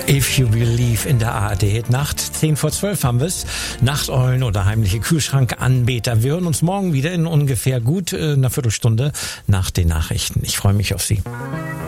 If You Believe in der ARD Nacht. 10:10 haben wir es. Nachteulen oder heimliche Kühlschrankanbeter. Wir hören uns morgen wieder in ungefähr gut einer Viertelstunde nach den Nachrichten. Ich freue mich auf Sie.